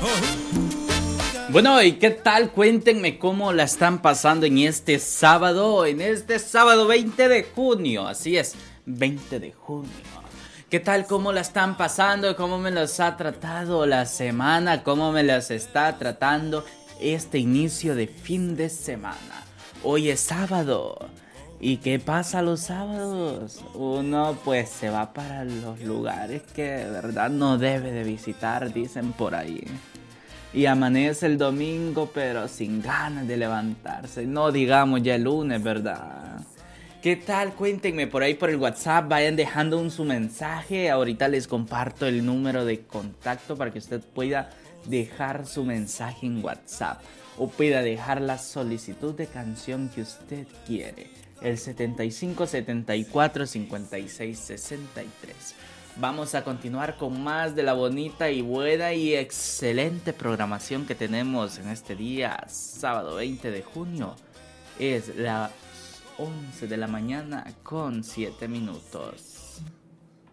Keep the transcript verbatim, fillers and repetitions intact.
Bueno, ¿y qué tal? Cuéntenme cómo la están pasando en este sábado, en este sábado veinte de junio, así es, veinte de junio. ¿Qué tal? ¿Cómo la están pasando? ¿Cómo me los ha tratado la semana? ¿Cómo me las está tratando este inicio de fin de semana? Hoy es sábado. ¿Y qué pasa los sábados? Uno pues se va para los lugares que de verdad no debe de visitar, dicen por ahí. Y amanece el domingo pero sin ganas de levantarse. No digamos ya el lunes, ¿verdad? ¿Qué tal? Cuéntenme por ahí por el WhatsApp. Vayan dejando un su mensaje. Ahorita les comparto el número de contacto para que usted pueda dejar su mensaje en WhatsApp. O pueda dejar la solicitud de canción que usted quiere. El setenta y cinco setenta y cuatro cincuenta y seis sesenta y tres. Vamos a continuar con más de la bonita y buena y excelente programación que tenemos en este día, sábado veinte de junio. Es las once de la mañana con siete minutos.